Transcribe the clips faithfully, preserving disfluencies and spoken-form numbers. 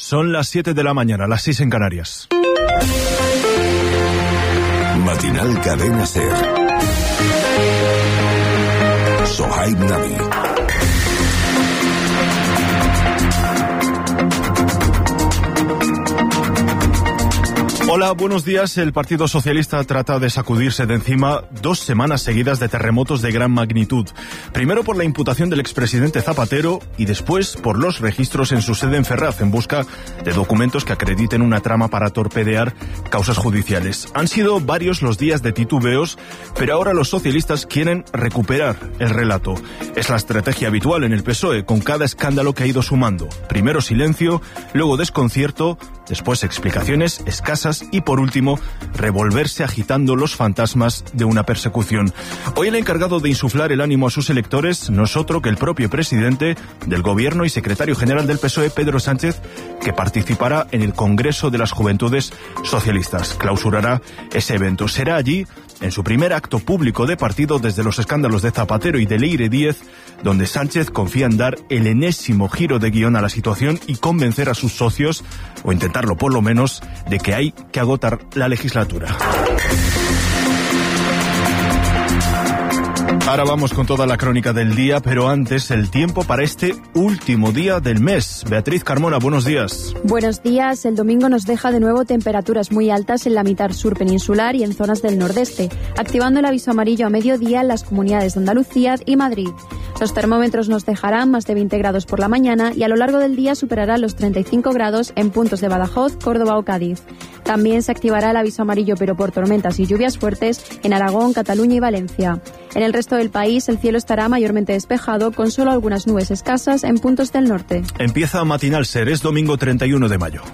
Son las siete de la mañana, las seis en Canarias. Matinal Cadena Ser. Sohaib Nabi. Hola, buenos días. El Partido Socialista trata de sacudirse de encima dos semanas seguidas de terremotos de gran magnitud. Primero por la imputación del expresidente Zapatero y después por los registros en su sede en Ferraz en busca de documentos que acrediten una trama para torpedear causas judiciales. Han sido varios los días de titubeos, pero ahora los socialistas quieren recuperar el relato. Es la estrategia habitual en el P S O E con cada escándalo que ha ido sumando. Primero silencio, luego desconcierto, después explicaciones escasas y por último, revolverse agitando los fantasmas de una persecución. Hoy el encargado de insuflar el ánimo a sus electores no es otro que el propio presidente del Gobierno y secretario general del P S O E, Pedro Sánchez, que participará en el Congreso de las Juventudes Socialistas. Clausurará ese evento. Será allí, en su primer acto público de partido desde los escándalos de Zapatero y de Leire Díez, donde Sánchez confía en dar el enésimo giro de guión a la situación y convencer a sus socios, o intentarlo por lo menos, de que hay que agotar la legislatura. Ahora vamos con toda la crónica del día, pero antes el tiempo para este último día del mes. Beatriz Carmona, buenos días. Buenos días. El domingo nos deja de nuevo temperaturas muy altas en la mitad sur peninsular y en zonas del nordeste, activando el aviso amarillo a mediodía en las comunidades de Andalucía y Madrid. Los termómetros nos dejarán más de veinte grados por la mañana y a lo largo del día superará los treinta y cinco grados en puntos de Badajoz, Córdoba o Cádiz. También se activará el aviso amarillo pero por tormentas y lluvias fuertes en Aragón, Cataluña y Valencia. En el resto del país el cielo estará mayormente despejado con solo algunas nubes escasas en puntos del norte. Empieza Matinal Ser, es domingo treinta y uno de mayo.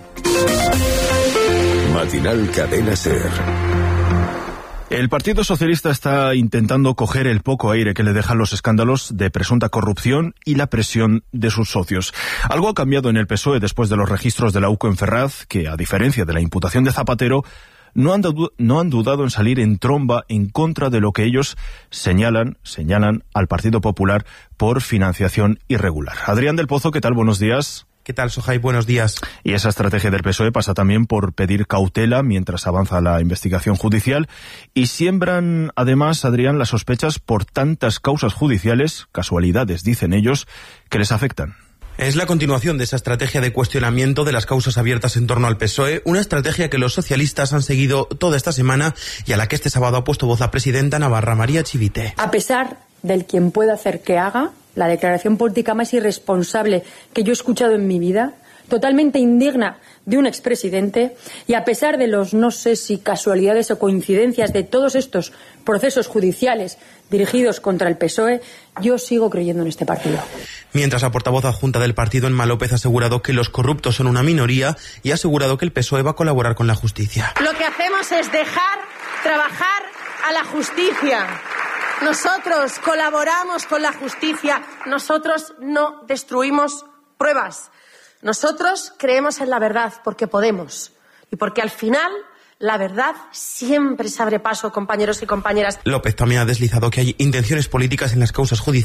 Matinal Cadena Ser. El Partido Socialista está intentando coger el poco aire que le dejan los escándalos de presunta corrupción y la presión de sus socios. Algo ha cambiado en el P S O E después de los registros de la U C O en Ferraz, que, a diferencia de la imputación de Zapatero, no han, no han dudado en salir en tromba en contra de lo que ellos señalan, señalan al Partido Popular por financiación irregular. Adrián del Pozo, ¿qué tal? Buenos días. ¿Qué tal, Sohaib? Buenos días. Y esa estrategia del P S O E pasa también por pedir cautela mientras avanza la investigación judicial y siembran, además, Adrián, las sospechas por tantas causas judiciales, casualidades, dicen ellos, que les afectan. Es la continuación de esa estrategia de cuestionamiento de las causas abiertas en torno al P S O E, una estrategia que los socialistas han seguido toda esta semana y a la que este sábado ha puesto voz la presidenta navarra, María Chivite. A pesar del quien pueda hacer que haga, la declaración política más irresponsable que yo he escuchado en mi vida, totalmente indigna de un expresidente, y a pesar de los no sé si casualidades o coincidencias de todos estos procesos judiciales dirigidos contra el P S O E, yo sigo creyendo en este partido. Mientras la portavoz adjunta del partido, Emma López, ha asegurado que los corruptos son una minoría y ha asegurado que el P S O E va a colaborar con la justicia. Lo que hacemos es dejar trabajar a la justicia. Nosotros colaboramos con la justicia, nosotros no destruimos pruebas. Nosotros creemos en la verdad porque podemos y porque al final la verdad siempre se abre paso, compañeros y compañeras. López también ha deslizado que hay intenciones políticas en las causas judiciales